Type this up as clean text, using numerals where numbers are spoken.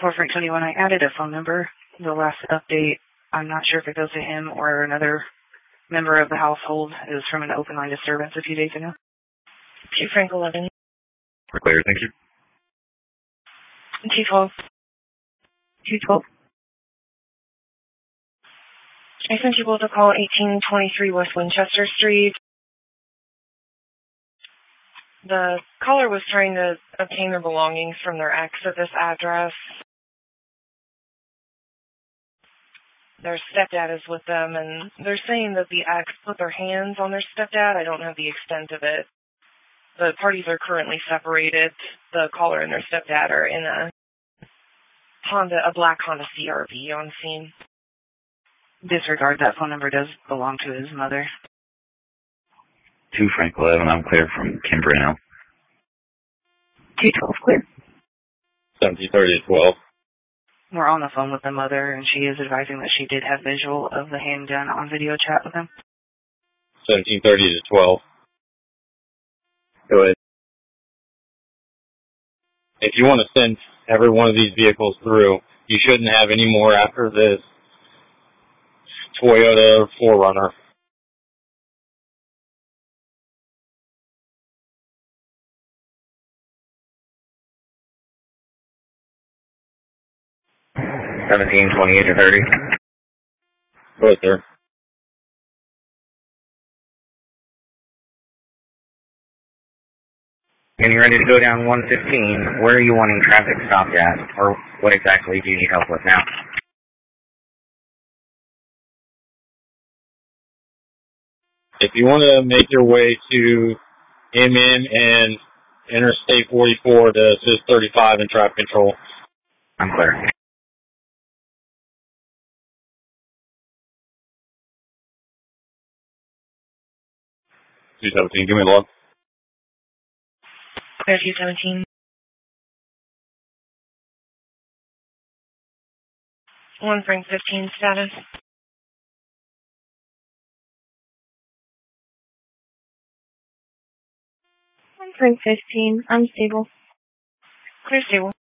For Frank 21, I added a phone number. The last update, I'm not sure if it goes to him or another member of the household. It was from an open line disturbance a few days ago. To Frank 11. We're clear, thank you. T12. 212. I sent you both a call at 1823 West Winchester Street. The caller was trying to obtain their belongings from their ex at this address. Their stepdad is with them, and they're saying that the ex put their hands on their stepdad. I don't know the extent of it. The parties are currently separated. The caller and their stepdad are in a black Honda CRV on scene. Disregard, that phone number does belong to his mother. 2 Frank 11, I'm clear from Kim Brunel. 212, clear. 1730 to 12. We're on the phone with the mother, and she is advising that she did have visual of the handgun on video chat with him. 1730 to 12. Go ahead. If you want to send every one of these vehicles through, you shouldn't have any more after this Toyota 4Runner. $1728 to 30. Go ahead, sir. When you're ready to go down 115, where are you wanting traffic stopped at? Or what exactly do you need help with now? If you want to make your way to MM and Interstate 44 to assist 35 in traffic control. I'm clear. 217, give me a log. Clear 217. 1 Frank 15 status. 1 Frank 15, unstable. Clear stable.